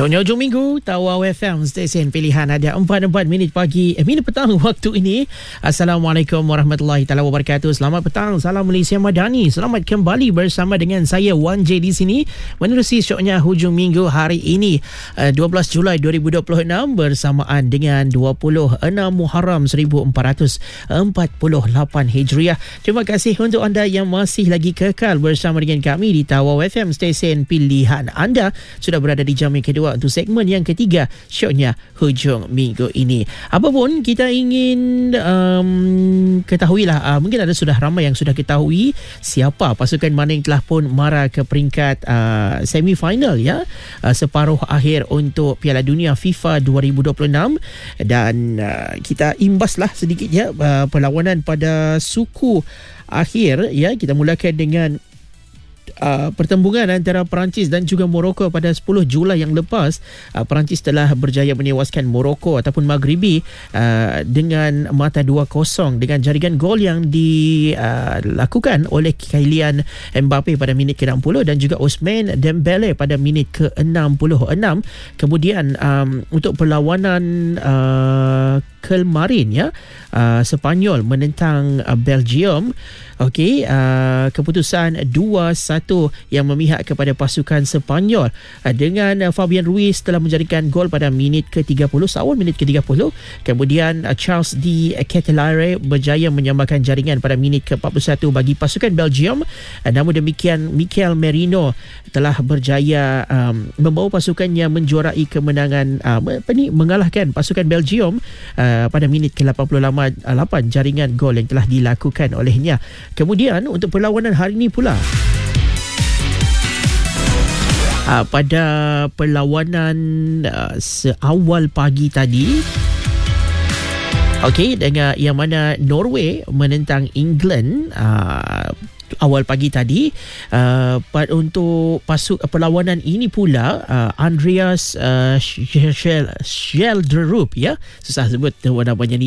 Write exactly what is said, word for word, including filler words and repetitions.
Syoknya hujung minggu, Tawau F M, stesen pilihan. Ada empat puluh empat minit pagi, eh, minit petang waktu ini. Assalamualaikum warahmatullahi taala wabarakatuh. Selamat petang, salam Malaysia Madani. Selamat kembali bersama dengan saya Wan J di sini menerusi syoknya hujung minggu hari ini, dua belas Julai dua ribu dua puluh enam, bersamaan dengan dua puluh enam Muharram seribu empat ratus empat puluh lapan Hijriah. Terima kasih untuk anda yang masih lagi kekal bersama dengan kami di Tawau F M, stesen pilihan anda. Sudah berada di jam yang kedua untuk segmen yang ketiga syoknya hujung minggu ini. Apapun kita ingin um, ketahuilah, uh, mungkin ada sudah ramai yang sudah ketahui siapa pasukan mana yang telah pun mara ke peringkat uh, semifinal ya, uh, separuh akhir untuk Piala Dunia FIFA dua ribu dua puluh enam, dan uh, kita imbaslah sedikit ya uh, perlawanan pada suku akhir ya. Kita mulakan dengan Uh, pertembungan antara Perancis dan juga Morocco pada sepuluh Julai yang lepas. uh, Perancis telah berjaya menewaskan Morocco ataupun Maghribi uh, dengan mata dua kosong dengan jaringan gol yang dilakukan uh, oleh Kylian Mbappe pada minit ke enam puluh dan juga Ousmane Dembele pada minit ke enam puluh enam. Kemudian um, untuk perlawanan uh, kemarin ya, uh, Sepanyol menentang uh, Belgium. Okey, uh, keputusan dua satu yang memihak kepada pasukan Sepanyol, uh, dengan uh, Fabian Ruiz telah menjadikan gol pada minit ke tiga puluh, seawal minit ke tiga puluh. Kemudian uh, Charles de Ketelaere berjaya menyamakan jaringan pada minit ke empat puluh satu bagi pasukan Belgium. Uh, namun demikian Mikel Merino telah berjaya um, membawa pasukannya menjuarai kemenangan, uh, apa ni, mengalahkan pasukan Belgium uh, pada minit ke lapan puluh lapan, jaringan gol yang telah dilakukan olehnya. Kemudian untuk perlawanan hari ini pula, uh, pada perlawanan uh, seawal pagi tadi, okey, dengan yang mana Norway menentang England uh, awal pagi tadi. Uh, untuk pasuk perlawanan ini pula, uh, Andreas uh, Schjelderup ya, susah sebut namanya ni